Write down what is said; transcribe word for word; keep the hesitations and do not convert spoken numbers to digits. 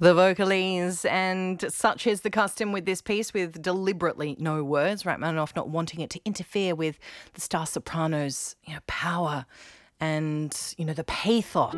The vocalese, and such is the custom with this piece, with deliberately no words, Rachmaninoff not wanting it to interfere with the star soprano's, you know, power and, you know, the pathos.